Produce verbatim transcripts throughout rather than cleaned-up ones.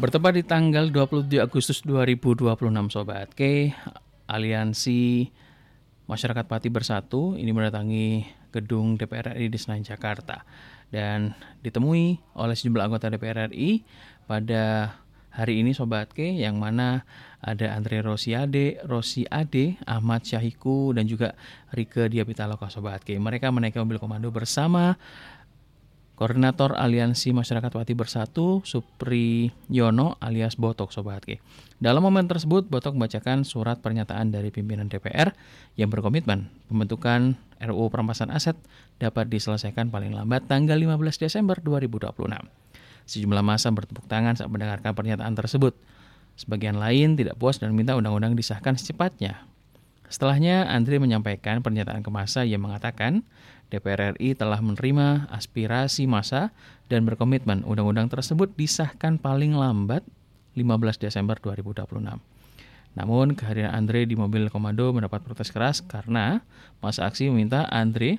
Bertepat di tanggal dua puluh tujuh Agustus dua ribu dua puluh enam Sobat K, Aliansi Masyarakat Pati Bersatu ini mendatangi gedung D P R R I di Senayan, Jakarta, dan ditemui oleh sejumlah anggota D P R R I pada hari ini Sobat K, yang mana ada Andre Rosiade, Rosiade, Ahmad Syahiku, dan juga Rike Diapitaloka Sobat K. Mereka menaiki mobil komando bersama Koordinator Aliansi Masyarakat Pati Bersatu, Supri Yono alias Botok Sobat K. Dalam momen tersebut, Botok membacakan surat pernyataan dari pimpinan D P R yang berkomitmen pembentukan R U U Perampasan Aset dapat diselesaikan paling lambat tanggal lima belas Desember dua ribu dua puluh enam. Sejumlah massa bertepuk tangan saat mendengarkan pernyataan tersebut. Sebagian lain tidak puas dan minta undang-undang disahkan secepatnya. Setelahnya, Andre menyampaikan pernyataan ke massa yang mengatakan D P R R I telah menerima aspirasi massa dan berkomitmen undang-undang tersebut disahkan paling lambat lima belas Desember dua ribu dua puluh enam. Namun, kehadiran Andre di mobil komando mendapat protes keras karena massa aksi meminta Andre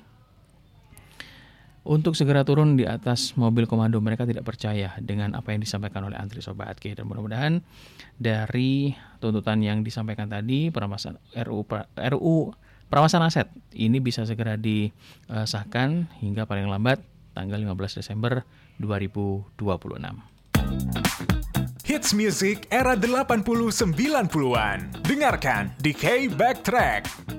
untuk segera turun di atas mobil komando. Mereka tidak percaya dengan apa yang disampaikan oleh Andre Sobat K, dan mudah-mudahan dari tuntutan yang disampaikan tadi, perampasan R U R U Perampasan Aset ini bisa segera disahkan hingga paling lambat tanggal lima belas Desember dua ribu dua puluh enam. Hits music era delapan puluh sembilan puluhan. Dengarkan di K Backtrack.